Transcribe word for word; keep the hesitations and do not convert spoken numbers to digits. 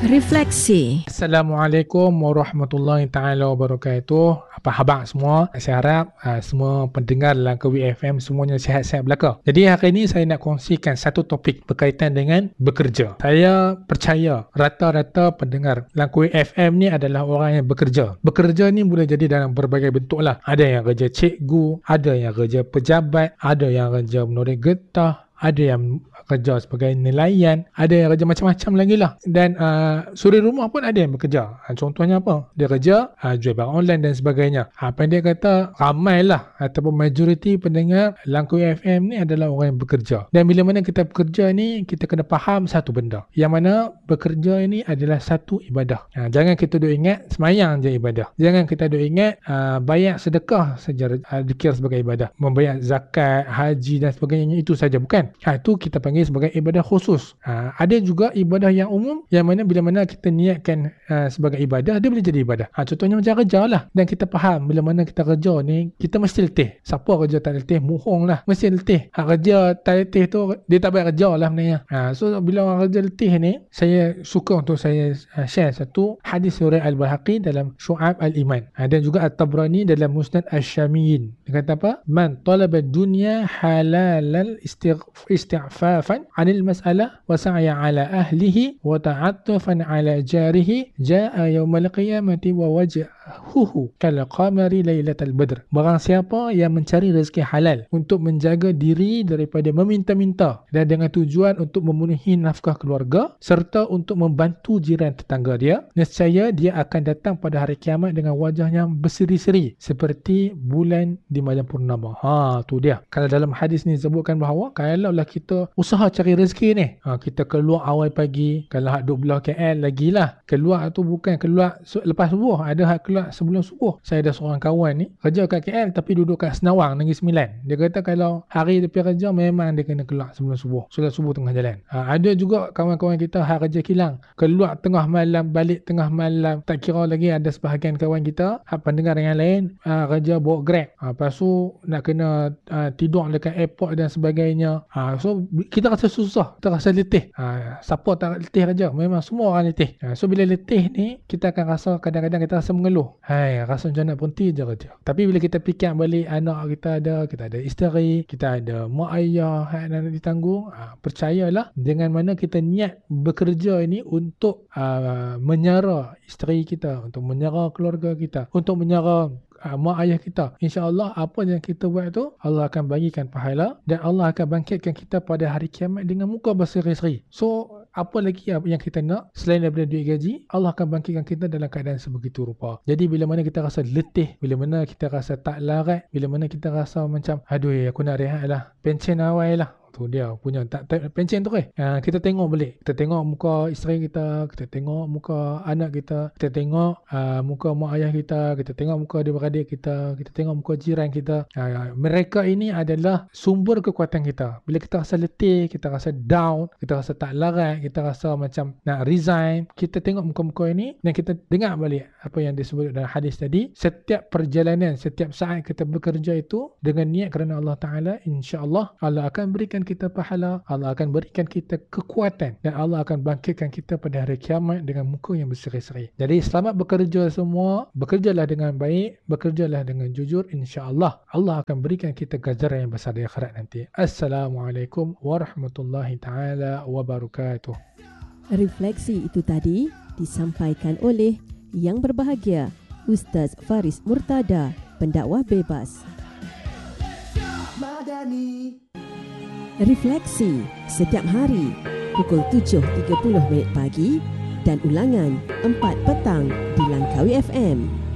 Refleksi. Assalamualaikum warahmatullahi taala wabarakatuh. Apa khabar semua? Saya harap uh, semua pendengar Langkawi F M semuanya sihat-sihat belaka. Jadi hari ini saya nak kongsikan satu topik berkaitan dengan bekerja. Saya percaya rata-rata pendengar Langkawi F M ni adalah orang yang bekerja. Bekerja ni boleh jadi dalam berbagai bentuk lah. Ada yang kerja cikgu, ada yang kerja pejabat, ada yang kerja menoreh getah, ada yang kerja sebagai nelayan, ada yang kerja macam-macam lagi lah. Dan uh, suri rumah pun ada yang bekerja. Uh, contohnya apa? Dia kerja uh, jual barang online dan sebagainya. Uh, pendek kata, ramailah ataupun majoriti pendengar Langkawi F M ni adalah orang yang bekerja. Dan bila mana kita bekerja ni, kita kena faham satu benda. Yang mana bekerja ini adalah satu ibadah. Uh, jangan kita duk ingat semayang je ibadah. Jangan kita duk ingat uh, bayar sedekah saja uh, dikira sebagai ibadah. Membayar zakat, haji dan sebagainya itu saja. Bukan. Ha, itu kita panggil sebagai ibadah khusus. Ha, ada juga ibadah yang umum yang mana bila mana kita niatkan uh, sebagai ibadah, dia boleh jadi ibadah. Ha, contohnya macam kerja lah. Dan kita faham bila mana kita kerja ni, kita mesti letih. Siapa kerja tak letih, mohong lah. Mesti letih. Ha, kerja tak letih tu, dia tak baik kerja lah sebenarnya. Ha, so bila orang kerja letih ni, saya suka untuk saya uh, share satu hadis surah Al-Bahaqi dalam Syu'ab Al-Iman. Ha, dan juga At-Tabrani dalam Musnad Asy-Syamiyin. Dia kata apa? Man talaba dunya halal istighfar استعفافا عن المسألة وسعي على أهله وتعطفا على جاره جاء يوم القيامة ووجهه كالقمر ليلة البدر. Barang siapa yang mencari rezeki halal untuk menjaga diri daripada meminta-minta dan dengan tujuan untuk memenuhi nafkah keluarga serta untuk membantu jiran tetangga dia, nescaya dia akan datang pada hari kiamat dengan wajah yang berseri-seri seperti bulan di malam purnama. Ha, tu dia. Kalau dalam hadis ni sebutkan bahawa kalau lah kita usaha cari rezeki ni, ha, kita keluar awal pagi, kalau hak duduk belah K L lagilah, keluar tu bukan keluar lepas subuh, ada hak keluar sebelum subuh. Saya ada seorang kawan ni kerja kat K L tapi duduk kat Senawang Negeri Sembilan. Dia kata kalau hari dia pergi kerja memang dia kena keluar sebelum subuh, solat subuh tengah jalan. Ha, ada juga kawan-kawan kita hak kerja kilang, keluar tengah malam, balik tengah malam. Tak kira lagi ada sebahagian kawan kita hak pendengar yang lain ha, kerja bawa Grab, ha, lepas tu nak kena ha, tidur dekat airport dan sebagainya. Ha, so kita rasa susah, kita rasa letih. Ha, siapa tak letih kerja? Memang semua orang letih. Ha, so bila letih ni, kita akan rasa kadang-kadang kita rasa mengeluh. Hai, rasa macam nak berhenti je kerja. Tapi bila kita fikir balik anak kita ada, kita ada isteri, kita ada mak ayah yang nak ditanggung, ha, percayalah dengan mana kita niat bekerja ini untuk uh, menyara isteri kita, untuk menyara keluarga kita, untuk menyara Uh, mak ayah kita, insya-Allah apa yang kita buat tu Allah akan bagikan pahala dan Allah akan bangkitkan kita pada hari kiamat dengan muka berseri-seri. So apa lagi yang kita nak selain daripada duit gaji? Allah akan bangkitkan kita dalam keadaan sebegitu rupa. Jadi bila mana kita rasa letih, bila mana kita rasa tak larat, bila mana kita rasa macam aduh aku nak rehat lah, pencen awal lah, tu dia punya tak, tak pencen tu eh. Ha, kita tengok balik, kita tengok muka isteri kita, kita tengok muka anak kita, kita tengok uh, muka mak ayah kita, kita tengok muka adik-beradik kita, kita tengok muka jiran kita. Ha, mereka ini adalah sumber kekuatan kita. Bila kita rasa letih, kita rasa down, kita rasa tak larat, kita rasa macam nak resign, kita tengok muka-muka ini dan kita dengar balik apa yang disebut dalam hadis tadi. Setiap perjalanan, setiap saat kita bekerja itu dengan niat kerana Allah Ta'ala, insya-Allah Allah akan berikan kita pahala, Allah akan berikan kita kekuatan dan Allah akan bangkitkan kita pada hari kiamat dengan muka yang berseri-seri. Jadi selamat bekerja semua, bekerjalah dengan baik, bekerjalah dengan jujur, insya-Allah Allah akan berikan kita ganjaran yang besar di akhirat nanti. Assalamualaikum warahmatullahi taala wabarakatuh. Refleksi itu tadi disampaikan oleh Yang Berbahagia Ustaz Faris Murtada, pendakwah bebas. Madani. Refleksi setiap hari pukul tujuh tiga puluh minit pagi dan ulangan empat petang di Langkawi F M.